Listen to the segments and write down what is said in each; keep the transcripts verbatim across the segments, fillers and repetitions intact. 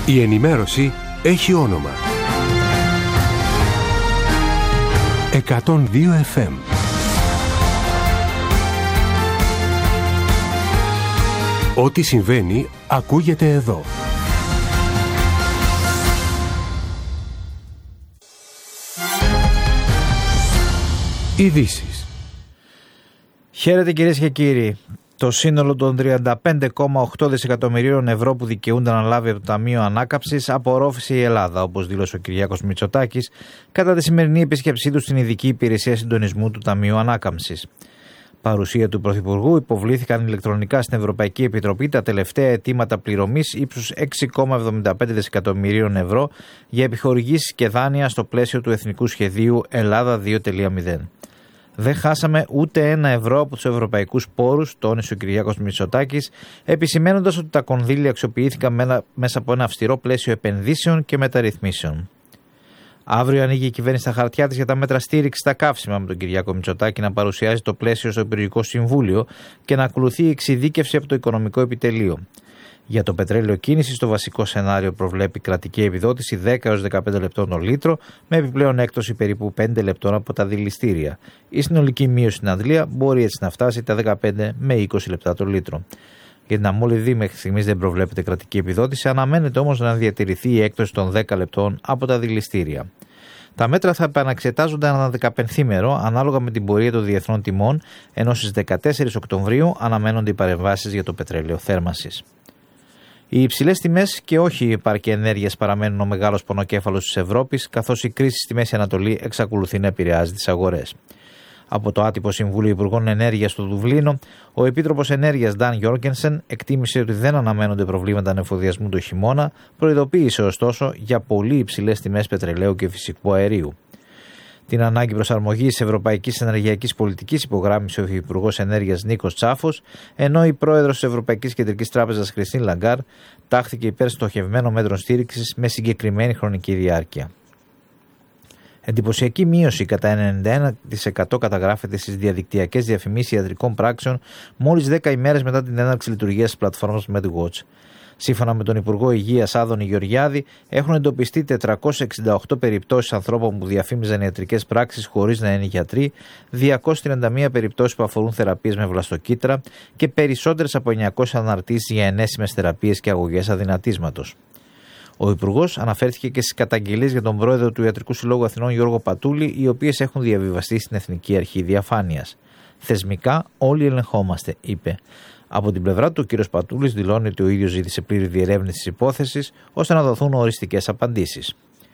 Η ενημέρωση έχει όνομα. εκατόν δύο εφ εμ. Ό,τι συμβαίνει ακούγεται εδώ. Ειδήσεις. Χαίρετε κυρίες και κύριοι. Το σύνολο των τριάντα πέντε κόμμα οκτώ δισεκατομμυρίων ευρώ που δικαιούνται να λάβει από το Ταμείο Ανάκαμψης απορρόφησε η Ελλάδα, όπως δήλωσε ο Κυριάκος Μητσοτάκης κατά τη σημερινή επίσκεψή του στην Ειδική Υπηρεσία Συντονισμού του Ταμείου Ανάκαμψης. Παρουσία του Πρωθυπουργού, υποβλήθηκαν ηλεκτρονικά στην Ευρωπαϊκή Επιτροπή τα τελευταία αιτήματα πληρωμής ύψους έξι κόμμα εβδομήντα πέντε δισεκατομμυρίων ευρώ για επιχορηγήσεις και δάνεια στο πλαίσιο του Εθνικού Σχεδίου Ελλάδα δύο κόμμα μηδέν. Δεν χάσαμε ούτε ένα ευρώ από τους ευρωπαϊκούς πόρους, τόνισε ο Κυριάκος Μητσοτάκης, επισημαίνοντας ότι τα κονδύλια αξιοποιήθηκαν μέσα από ένα αυστηρό πλαίσιο επενδύσεων και μεταρρυθμίσεων. Αύριο ανοίγει η κυβέρνηση τα χαρτιά της για τα μέτρα στήριξης στα καύσιμα, με τον Κυριάκο Μητσοτάκη να παρουσιάζει το πλαίσιο στο Υπουργικό Συμβούλιο και να ακολουθεί η εξειδίκευση από το Οικονομικό Επιτελείο. Για το πετρέλαιο κίνησης, το βασικό σενάριο προβλέπει κρατική επιδότηση δέκα έως δεκαπέντε λεπτών το λίτρο, με επιπλέον έκπτωση περίπου πέντε λεπτών από τα δηληστήρια. Η συνολική μείωση στην αντλία μπορεί έτσι να φτάσει τα δεκαπέντε με είκοσι λεπτά το λίτρο. Για την αμόλυδη μέχρι στιγμής δεν προβλέπεται κρατική επιδότηση, αναμένεται όμως να διατηρηθεί η έκπτωση των δέκα λεπτών από τα δηληστήρια. Τα μέτρα θα επαναξετάζονται ανά δεκαπενθήμερο ανάλογα με την πορεία των διεθνών τιμών, ενώ στις δεκατέσσερις Οκτωβρίου αναμένονται οι παρεμβάσεις για το πετρέλαιο θέρμανσης. Οι υψηλές τιμές και όχι η επάρκεια ενέργειας παραμένουν ο μεγάλος πονοκέφαλος της Ευρώπης, καθώς η κρίση στη Μέση Ανατολή εξακολουθεί να επηρεάζει τις αγορές. Από το άτυπο Συμβούλιο Υπουργών Ενέργειας στο Δουβλίνο, ο Επίτροπος Ενέργειας Νταν Γιόργκενσεν εκτίμησε ότι δεν αναμένονται προβλήματα ανεφοδιασμού το χειμώνα, προειδοποίησε ωστόσο για πολύ υψηλές τιμές πετρελαίου και φυσικού αερίου. Την ανάγκη προσαρμογής της ευρωπαϊκής ενεργειακής πολιτικής υπογράμμισε ο Υπουργός Ενέργειας Νίκος Τσάφος, ενώ η πρόεδρος της Ευρωπαϊκής Κεντρικής Τράπεζας Κριστίν Λαγκάρ τάχθηκε υπέρ στοχευμένων μέτρων στήριξης με συγκεκριμένη χρονική διάρκεια. Εντυπωσιακή μείωση κατά ενενήντα ένα τοις εκατό καταγράφεται στις διαδικτυακές διαφημίσεις ιατρικών πράξεων μόλις δέκα ημέρες μετά την έναρξη λειτουργίας της πλατφόρμας MedWatch. Σύμφωνα με τον Υπουργό Υγείας Άδωνη Γεωργιάδη, έχουν εντοπιστεί τετρακόσιες εξήντα οκτώ περιπτώσεις ανθρώπων που διαφήμιζαν ιατρικές πράξεις χωρίς να είναι γιατροί, διακόσιες τριάντα μία περιπτώσεις που αφορούν θεραπείες με βλαστοκύτταρα και περισσότερες από εννιακόσιες αναρτήσεις για ενέσιμες θεραπείες και αγωγές αδυνατίσματος. Ο Υπουργός αναφέρθηκε και στις καταγγελίες για τον πρόεδρο του Ιατρικού Συλλόγου Αθηνών Γιώργο Πατούλη, οι οποίες έχουν διαβιβαστεί στην Εθνική Αρχή Διαφάνειας. Θεσμικά όλοι ελεγχόμαστε, είπε. Από την πλευρά του, ο κ. Πατούλης δηλώνει ότι ο ίδιος ζήτησε πλήρη διερεύνηση της υπόθεσης ώστε να δοθούν οριστικές απαντήσεις.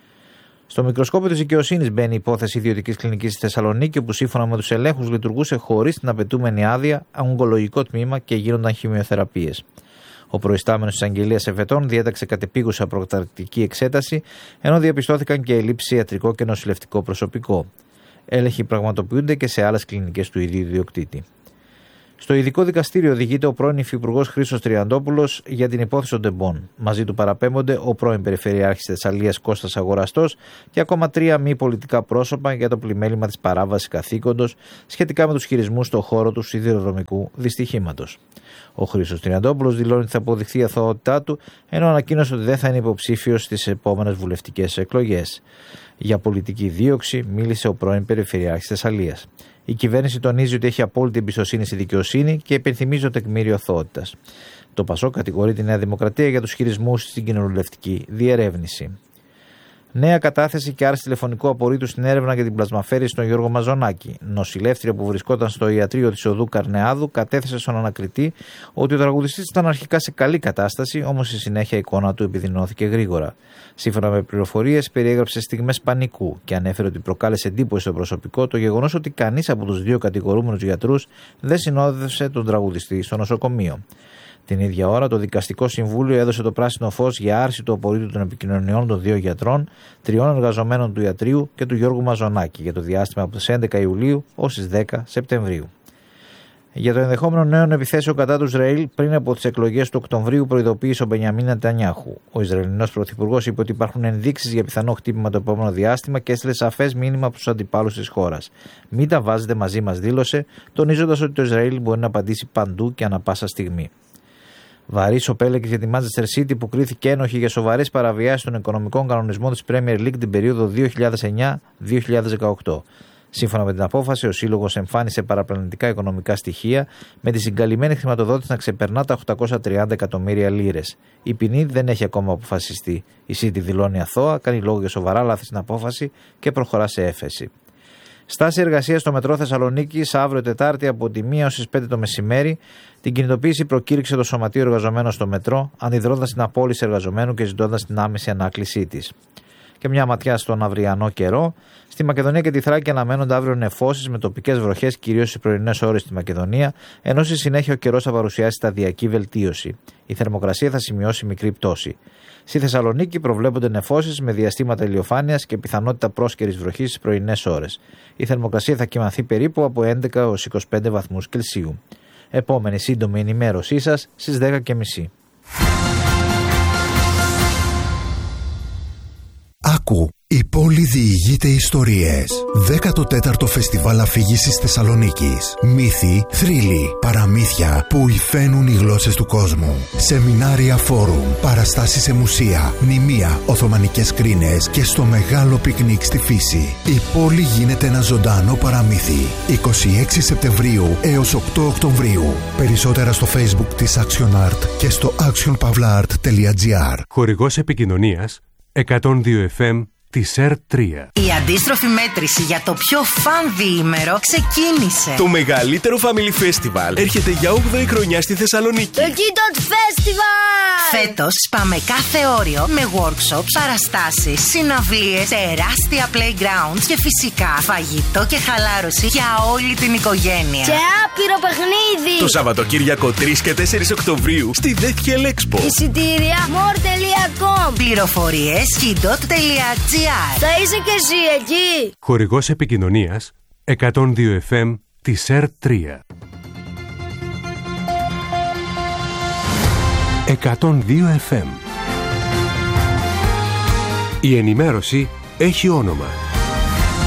Στο μικροσκόπιο της δικαιοσύνης μπαίνει η υπόθεση ιδιωτικής κλινικής στη Θεσσαλονίκη, όπου σύμφωνα με τους ελέγχους λειτουργούσε χωρίς την απαιτούμενη άδεια ογκολογικό τμήμα και γίνονταν χημειοθεραπείες. Ο προϊστάμενος της Αγγελίας Εφετών διέταξε κατεπίγουσα προκαταρκτική εξέταση, ενώ διαπιστώθηκαν και ελλείψεις σε ιατρικό και νοσηλευτικό προσωπικό. Έλεγχοι πραγματοποιούνται και σε άλλες κλινικές του ίδιου ιδιοκτήτη. Στο ειδικό δικαστήριο οδηγείται ο πρώην υφυπουργός Χρήστος Τριαντόπουλος για την υπόθεση των τεμπών. Μαζί του παραπέμπονται ο πρώην Περιφερειάρχης Θεσσαλίας Κώστας Αγοραστός και ακόμα τρία μη πολιτικά πρόσωπα για το πλημέλημα της παράβασης καθήκοντος σχετικά με τους χειρισμούς στον χώρο του σιδηροδρομικού δυστυχήματος. Ο Χρήστος Τριαντόπουλος δηλώνει ότι θα αποδειχθεί η αθωότητά του, ενώ ανακοίνωσε ότι δεν θα είναι υποψήφιος στις επόμενες βουλευτικές εκλογές. Για πολιτική δίωξη μίλησε ο πρώην Περιφερειάρχης Θεσσαλίας. Η κυβέρνηση τονίζει ότι έχει απόλυτη εμπιστοσύνη στη δικαιοσύνη και υπενθυμίζει το τεκμήριο αθωότητας. Το ΠΑΣΟΚ κατηγορεί τη Νέα Δημοκρατία για τους χειρισμούς στην κοινοβουλευτική διερεύνηση. Νέα κατάθεση και άρση τηλεφωνικού απορρίτου στην έρευνα για την πλασμαφέρηση στον Γιώργο Μαζονάκη. Νοσηλεύτρια που βρισκόταν στο ιατρείο της οδού Καρνεάδου κατέθεσε στον ανακριτή ότι ο τραγουδιστής ήταν αρχικά σε καλή κατάσταση, όμως στη συνέχεια η εικόνα του επιδεινώθηκε γρήγορα. Σύμφωνα με πληροφορίες, περιέγραψε στιγμές πανικού και ανέφερε ότι προκάλεσε εντύπωση στο προσωπικό το γεγονός ότι κανείς από τους δύο κατηγορούμενους γιατρούς δεν συνόδευσε τον τραγουδιστή στο νοσοκομείο. Την ίδια ώρα, το Δικαστικό Συμβούλιο έδωσε το πράσινο φως για άρση του απορρίτου των επικοινωνιών των δύο γιατρών, τριών εργαζομένων του ιατρείου και του Γιώργου Μαζονάκη για το διάστημα από τις έντεκα Ιουλίου ως τις δέκα Σεπτεμβρίου. Για το ενδεχόμενο νέων επιθέσεων κατά του Ισραήλ πριν από τις εκλογές του Οκτωβρίου, προειδοποίησε ο Μπενιαμίν Νετανιάχου. Ο Ισραηλινός Πρωθυπουργός είπε ότι υπάρχουν ενδείξεις για πιθανό χτύπημα το επόμενο διάστημα και έστειλε σαφές μήνυμα προς τους αντιπάλους της χώρας. Μην τα βάζετε μαζί μας, δήλωσε, τονίζοντας ότι το Ισραήλ μπορεί να απαντήσει παντού και ανα πάσα στιγμή. Βαρύς ο Πέλεκης για τη Manchester City που κρίθηκε ένοχη για σοβαρές παραβιάσεις των οικονομικών κανονισμών της Premier League την περίοδο δύο χιλιάδες εννιά δύο χιλιάδες δεκαοκτώ. Σύμφωνα με την απόφαση, ο σύλλογος εμφάνισε παραπλανητικά οικονομικά στοιχεία με τη συγκαλυμμένη χρηματοδότηση να ξεπερνά τα οκτακόσια τριάντα εκατομμύρια λίρες. Η ποινή δεν έχει ακόμα αποφασιστεί. Η City δηλώνει αθώα, κάνει λόγο για σοβαρά λάθη στην απόφαση και προχωρά σε έφεση. Στάση εργασίας στο μετρό Θεσσαλονίκης αύριο Τετάρτη από τη μία ως τις πέντε το μεσημέρι. Την κινητοποίηση προκήρυξε το Σωματείο Εργαζομένων στο μετρό, αντιδρώντας την απόλυση εργαζομένου και ζητώντας την άμεση ανάκλησή της. Και μια ματιά στον αυριανό καιρό. Στη Μακεδονία και τη Θράκη αναμένονται αύριο νεφώσεις με τοπικές βροχές, κυρίως στις πρωινές ώρες στη Μακεδονία, ενώ στη συνέχεια ο καιρός θα παρουσιάσει σταδιακή βελτίωση. Η θερμοκρασία θα σημειώσει μικρή πτώση. Στη Θεσσαλονίκη προβλέπονται νεφώσεις με διαστήματα ηλιοφάνειας και πιθανότητα πρόσκαιρης βροχής στις πρωινές ώρες. Η θερμοκρασία θα κυμανθεί περίπου από έντεκα έως είκοσι πέντε βαθμούς Κελσίου. Επόμενη σύντομη ενημέρωσή σας στις δέκα και μισή. Άκου, η πόλη διηγείται ιστορίες. δέκατο τέταρτο Φεστιβάλ Αφήγησης Θεσσαλονίκης. Μύθοι, θρύλοι, παραμύθια που υφαίνουν οι γλώσσες του κόσμου. Σεμινάρια, φόρουμ, παραστάσεις σε μουσεία, μνημεία, οθωμανικές κρίνες και στο μεγάλο πικνίκ στη φύση. Η πόλη γίνεται ένα ζωντανό παραμύθι. είκοσι έξι Σεπτεμβρίου έως οκτώ Οκτωβρίου. Περισσότερα στο Facebook της Action Art και στο action pavla art τελεία gr. Χορηγός επικοινωνίας εκατόν δύο εφ εμ της ΕΡΤ τρία. Η αντίστροφη μέτρηση για το πιο φαν διήμερο ξεκίνησε. Το μεγαλύτερο Family Festival έρχεται για όγδοη χρονιά στη Θεσσαλονίκη. Το Kidot Festival! Φέτος σπάμε κάθε όριο με workshops, παραστάσεις, συναυλίες, τεράστια playgrounds και φυσικά φαγητό και χαλάρωση για όλη την οικογένεια. Και άπειρο παιχνίδι! Το Σαββατοκύριακο τρεις και τέσσερις Οκτωβρίου στη Deathhell Expo. Εισιτήρια more τελεία com. Πληροφορίες kidot τελεία gr. Θα είσαι και εσύ εκεί! Χορηγός επικοινωνίας εκατόν δύο εφ εμ της ΕΡΤ τρία. εκατόν δύο εφ εμ. Η ενημέρωση έχει όνομα.